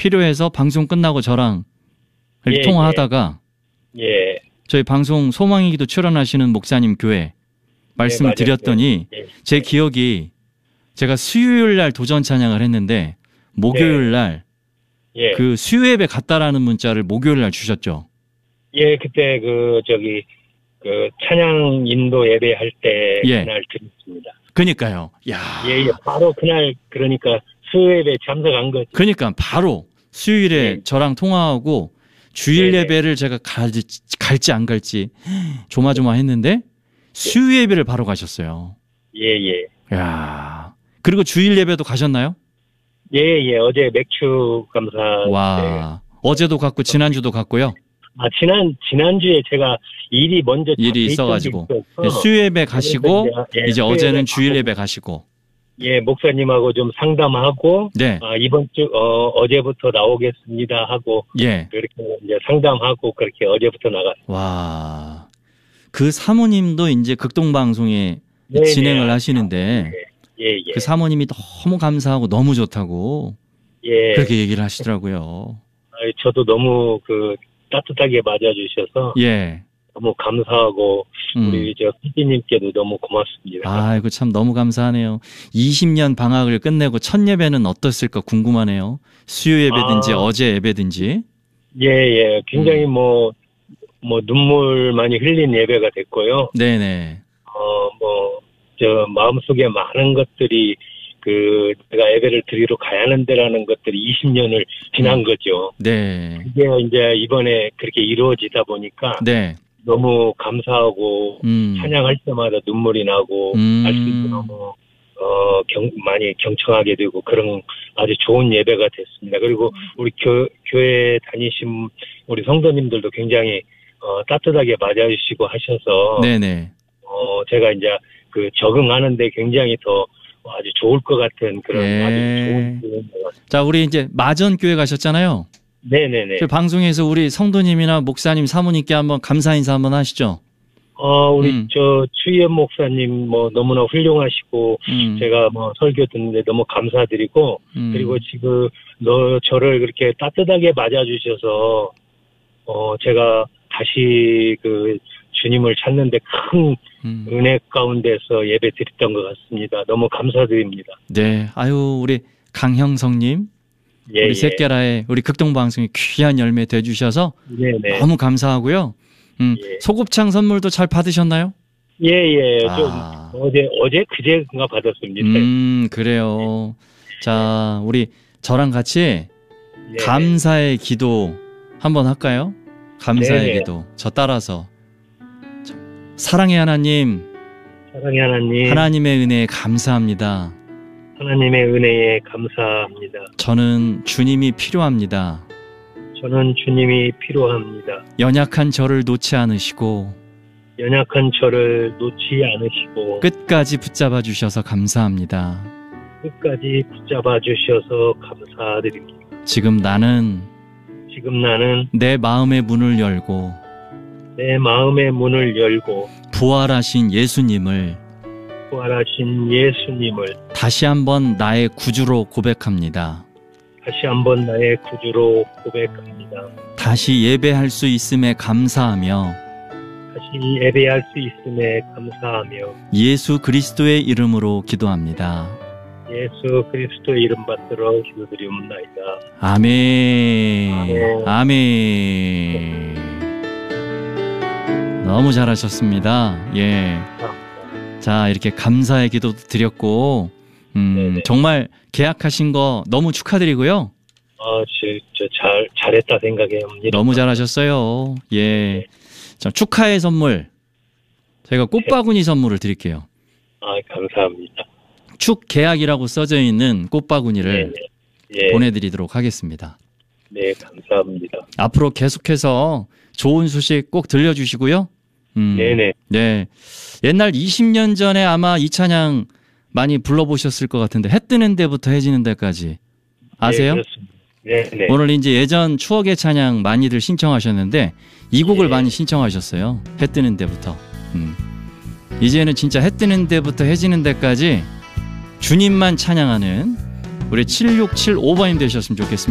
필요해서 방송 끝나고 저랑 이렇게 예, 통화하다가 예. 저희 방송 소망의 기도 출연하시는 목사님 교회 말씀을 맞아요. 드렸더니 예. 제 기억이 제가 수요일 날 도전 찬양을 했는데 목요일 날 예. 그 수요 예배 갔다라는 문자를 목요일 날 주셨죠. 예, 그때 찬양 인도 예배할 때 예. 그날 드렸습니다. 그러니까요. 야. 예, 바로 그날 그러니까 수요 예배 참석한 거죠. 그러니까 바로 수요일에 예. 저랑 통화하고 주일 네네. 예배를 제가 갈지 안 갈지 조마조마했는데 수요 예배를 바로 가셨어요. 예. 야. 그리고 주일 예배도 가셨나요? 예. 어제 맥주 감사. 와. 어제도 갔고 지난주도 갔고요. 지난주에 제가 일이 먼저 일이 있어가지고 있어서 수요 예배 가시고 그래서 이제 수요 어제는 예배 주일 가고, 예배 가시고. 예, 목사님하고 좀 상담하고 네. 이번 주 어제부터 나오겠습니다 하고 예. 그렇게 이제 상담하고 그렇게 어제부터 나갔어요. 와. 그 사모님도 이제 극동방송에 네네. 진행을 하시는데 예. 그 사모님이 너무 감사하고 너무 좋다고 예. 그렇게 얘기를 하시더라고요. 저도 너무 따뜻하게 맞아주셔서 예. 너무 감사하고 우리 PD님께도 너무 고맙습니다. 아이고 참 너무 감사하네요. 20년 방학을 끝내고 첫 예배는 어땠을까 궁금하네요. 수요 예배든지 어제 예배든지. 예. 굉장히 눈물 많이 흘린 예배가 됐고요. 네네. 마음속에 많은 것들이 내가 예배를 드리러 가야 하는 데라는 것들이 20년을 지난 거죠. 네. 그게 이제 이번에 그렇게 이루어지다 보니까 네. 너무 감사하고 찬양할 때마다 눈물이 나고 말씀도 너무 많이 경청하게 되고 그런 아주 좋은 예배가 됐습니다. 그리고 우리 교회 다니신 우리 성도님들도 굉장히 따뜻하게 맞아주시고 하셔서 네네. 제가 이제 적응하는데 굉장히 더 아주 좋을 것 같은 그런 아주 좋은 교회인 것 같습니다. 자, 우리 이제 마전교회 가셨잖아요. 네네네. 저 방송에서 우리 성도님이나 목사님, 사모님께 한번 감사 인사 한번 하시죠. 우리 추희연 목사님 너무나 훌륭하시고 제가 설교 듣는데 너무 감사드리고 그리고 지금 저를 그렇게 따뜻하게 맞아주셔서 제가 다시 주님을 찾는데 큰 은혜 가운데서 예배 드렸던 것 같습니다. 너무 감사드립니다. 네, 아유 우리 강형성님, 우리 셋게라의 우리 극동방송이 귀한 열매 되주셔서 네네. 너무 감사하고요. 소곱창 선물도 잘 받으셨나요? 예. 좀 어제 그제인가 받았습니다. 그래요. 자, 우리 저랑 같이 감사의 기도 한번 할까요? 감사의 네네. 기도. 저 따라서. 사랑의 하나님, 하나님의 은혜에 감사합니다. 하나님의 은혜에 감사합니다. 저는 주님이 필요합니다. 저는 주님이 필요합니다. 연약한 저를 놓지 않으시고 끝까지 붙잡아 주셔서 감사합니다. 끝까지 붙잡아 주셔서 감사드립니다. 지금 나는 내 마음의 문을 열고 부활하신 예수님을 다시 한번 나의 구주로 고백합니다. 다시 예배할 수 있음에 감사하며 예수 그리스도의 이름으로 기도합니다. 예수 그리스도의 이름 받들어 기도드리옵나이다. 아멘. 아멘. 너무 잘하셨습니다. 예. 자, 이렇게 감사의 기도도 드렸고, 정말 계약하신 거 너무 축하드리고요. 진짜 잘했다 생각해요. 너무 잘하셨어요. 예. 자, 축하의 선물. 저희가 꽃바구니 선물을 드릴게요. 감사합니다. 축 계약이라고 써져 있는 꽃바구니를 보내드리도록 하겠습니다. 네, 감사합니다. 앞으로 계속해서 좋은 소식 꼭 들려주시고요. 네네. 네. 옛날 20년 전에 아마 이 찬양 많이 불러보셨을 것 같은데, 해 뜨는 데부터 해지는 데까지. 아세요? 네, 그렇습니다. 네네. 오늘 이제 예전 추억의 찬양 많이들 신청하셨는데, 이 곡을 많이 신청하셨어요. 해 뜨는 데부터. 이제는 진짜 해 뜨는 데부터 해지는 데까지 주님만 찬양하는 우리 7675번님 되셨으면 좋겠습니다.